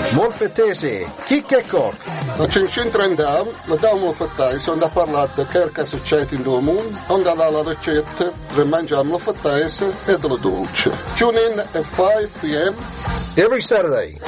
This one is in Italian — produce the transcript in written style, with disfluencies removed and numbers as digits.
Molfettese, chi che corc? La centro andiamo, ma da un molfettese, sono da parlare di che succede in due mondi, onde la ricetta per mangiare molfettese e dello dolce. Tune in at 5 p.m. Every Saturday